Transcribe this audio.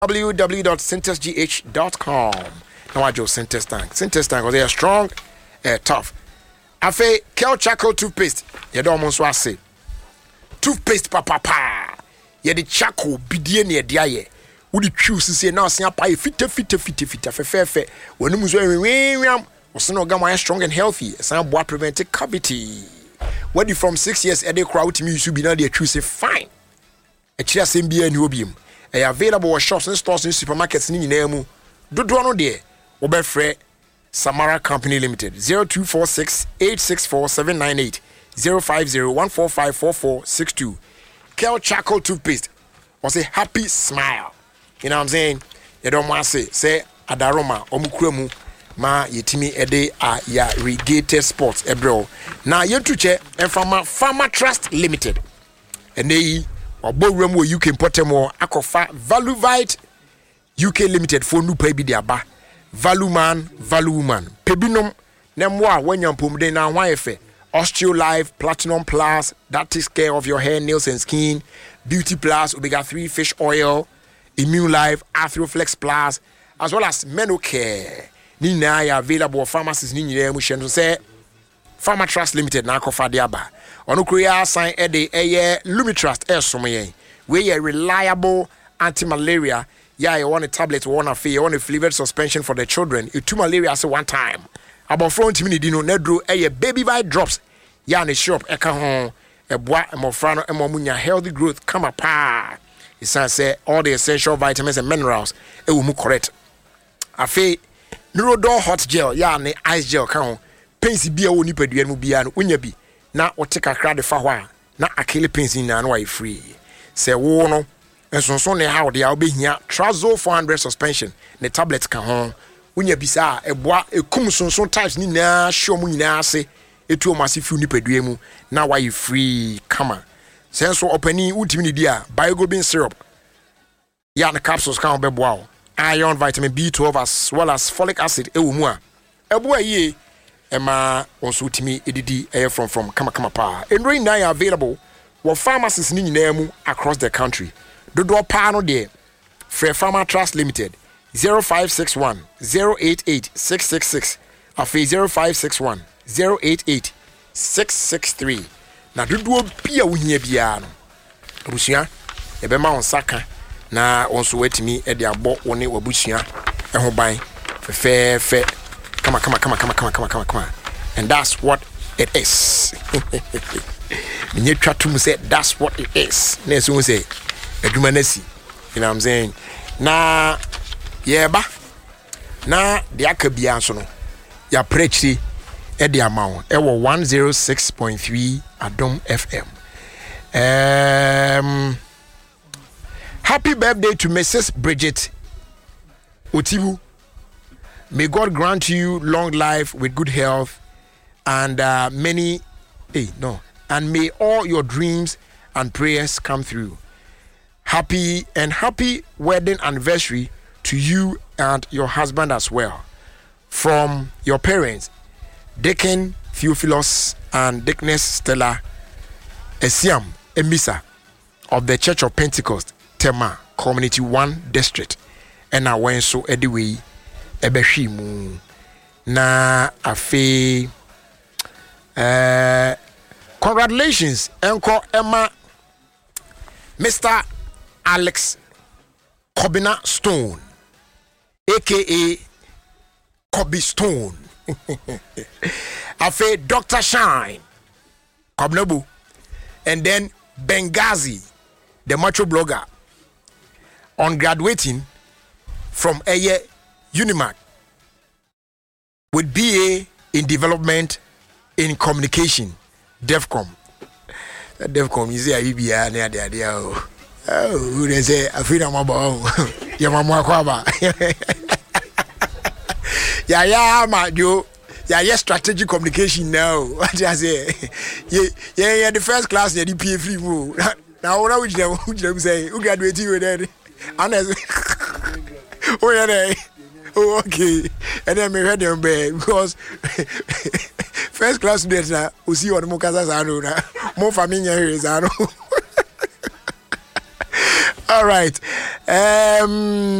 www.syntesgh.com. Now I just Syntest Tank. Syntest Tank was they are strong, tough. Afe Kel Charcoal toothpaste. You don't almost want to say toothpaste papa. You the charcoal bidie ne dia. Would you choose say now say pay fit fe. When you must no gamma strong and healthy. Some boy prevent cavity. What you from 6 years a day crowd to me you be now they choose fine. A chia same be and obium. They are available at shops and stores and supermarkets in Nemu. Do no there. Obefre Samara Company Limited 0246 864 798 050 Kel Charcoal toothpaste was a happy smile. You know what I'm saying? You don't want to say Adaroma Omukremu ma yetimi ede a ya Regated Sports ebro. Now you to check and from Pharma Trust Limited. And they Oboremo UK Importemo Akofa Valuvite UK Limited for nu pay bi diaba. Valuman, Valuman. Pebinum nemwa when you pum de na waefe. Osteolife Platinum Plus that takes care of your hair, nails and skin. Beauty Plus Omega-3 fish oil. Immune Life Arthroflex Plus as well as Menocare. Ni na ya available pharmacies ni nyere mu hye say Pharma Trust Limited na akofa diaba. Ono koya sign ede Lumitrust esomoyen. We a reliable anti-malaria. Yeah, you want a tablet, you want a fee, you want a flavored suspension for the children. You two malaria say one time. About front mini dino nedro baby bite drops. Yeah, ne shop eka hon e boa e mofrano e momunya healthy growth come pa. It say all the essential vitamins and minerals e will mu correct. Afi Neurodol hot gel, yeah, ne ice gel ka hon. Pains bi a woni padua mu bia no unya bi. Na o take akra de fa ho a na akele pains na no why free. Say wo no enso ne how de a obehia Trazol 400 suspension ne tablet ka hon. Unya bisa eboa ekum sonson types ni na show mu nyina ase etu o masifu ni padua mu na why free kama. Senso opani ultimi ni dia Bioglobin syrup. Ya na capsules ka on beboa o. Iron, vitamin B12 as well as folic acid ewu mu a. Eboa ye ema onso ultimi edidi from kama pa. Enroy na available wo pharmacies ni nyina mu across the country. Dodo pa no de Free Pharma Trust Limited 0561 088 666 afi 0561 088 663 na dodo bia wohia bia no abusua ebema on saka na onso wetimi e de abo woni wabusua ho ban fe kama and that's what it is. Minye twatum say that's what it is. Na so say aduma nasi, you know what I'm saying? Na yeba na de akabia so no ya prechi e de amount e wo 106.3 Adom FM. Happy birthday to Mrs. Bridget Otibu. May God grant you long life with good health and and may all your dreams and prayers come through. Happy wedding anniversary to you and your husband as well. From your parents, Deacon Theophilus and Deaconess Stella Esiam Emisa of the Church of Pentecost, Tema, Community 1 District. And I went so anyway, Ebeshimu na afe. Congratulations, Uncle Emma, Mr. Alex Kobina Stone, aka Kobe Stone. Afe Dr. Shine Kobnabu, and then Benghazi, the macho blogger, on graduating from Unimac with BA in Development in Communication, DEFCOM. DEFCOM is a BBA near the idea. Oh, they say I feel I'm about Yamama Kwaba. Yeah, my Joe. Yeah, strategic communication now. What I say? Yeah, the first class, the PA free move. Now, what would you say? Who graduated with that? Honest. Oh, yeah, oh, okay. And then me heard them because first class students now who see what Mukasa Sano more familiar here is Ano. All right.